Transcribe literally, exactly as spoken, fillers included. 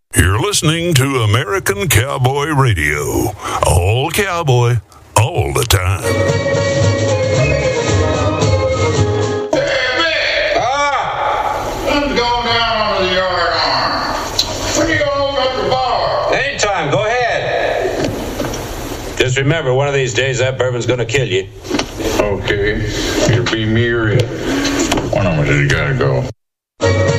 You're listening to American Cowboy Radio. All cowboy, all the time. Hey, Vic! Ah! I'm going down onto the yard arm. When are you going to open up the bar? Anytime, go ahead. Just remember, one of these days that bourbon's gonna kill you. Okay. It'll be me or it. One of them has got to go.